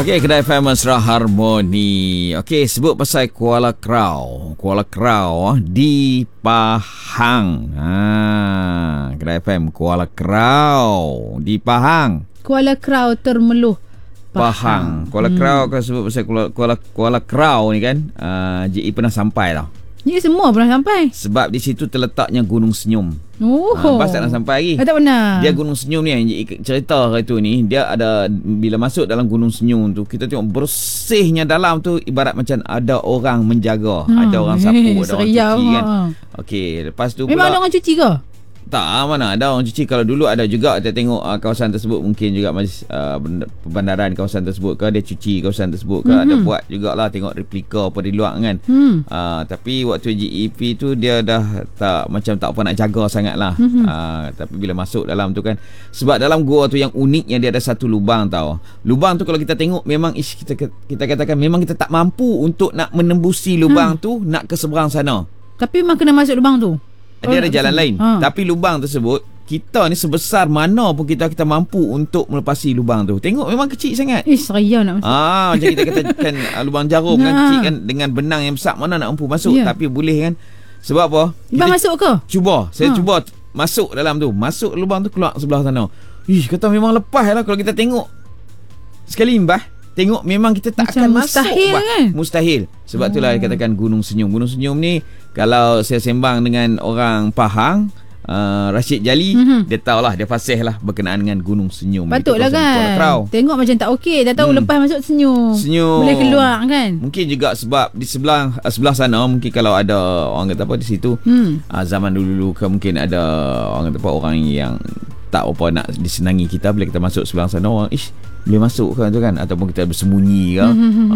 Okey, Kedai FM Mesra Harmoni. Okey, sebut pasal Kuala Krau. Kuala Krau di Pahang. Kedai FM Kuala Krau di Pahang. Kuala Krau Termeluh Pahang. Kuala Krau, kalau sebut pasal Kuala Krau ni kan, JE pernah sampai tau. Ni semua pernah sampai. Sebab di situ terletaknya Gunung Senyum. Oh. Bas tak nak sampai lagi. Tak pernah. Dia Gunung Senyum ni yang cerita hari tu ni, dia ada, bila masuk dalam Gunung Senyum tu, kita tengok bersihnya dalam tu, ibarat macam ada orang menjaga, ada orang sapu, ada orang cuci kan. Okey, lepas tu memang pula, ada orang cuci ke? tak, mana ada orang cuci. Kalau dulu ada juga, kita tengok kawasan tersebut, mungkin juga perbandaran kawasan tersebut ke, dia cuci kawasan tersebut ke, ada buat jugalah, tengok replika apa di luar kan. Tapi waktu GEP tu dia dah tak, macam tak apa nak jaga sangat lah. Tapi bila masuk dalam tu kan, sebab dalam gua tu yang uniknya, dia ada satu lubang tau. Lubang tu kalau kita tengok, memang kita katakan memang kita tak mampu untuk nak menembusi lubang tu nak ke seberang sana. Tapi memang kena masuk lubang tu. Dia ada jalan lain. Tapi lubang tersebut, kita ni sebesar mana pun kita mampu untuk melepasi lubang tu. Tengok memang kecil sangat. Saya nak masuk. Macam kita katakan lubang jarum kan, kecil kan, dengan benang yang besar, mana nak mampu masuk. Tapi boleh kan. Sebab apa? Kita masuk ke? Saya cuba masuk dalam tu. Masuk lubang tu, keluar sebelah sana. Kata memang lepas lah. Kalau kita tengok sekali Mbah, tengok memang kita tak macam akan mustahil masuk kan? Mustahil. Sebab itulah dikatakan Gunung Senyum. Gunung Senyum ni, kalau saya sembang dengan orang Pahang, Rashid Jali, dia tahulah, dia fasih lah berkenaan dengan Gunung Senyum. Patutlah kan. Tengok macam tak okey, dah tahu lepas masuk senyum boleh keluar kan. Mungkin juga sebab di sebelah sana, mungkin kalau ada orang kata apa di situ, zaman dulu ke, mungkin ada orang kata apa, orang yang tak apa nak disenangi kita, bila kita masuk sebelah sana, orang boleh masuk kan tu kan, ataupun kita bersembunyi ke.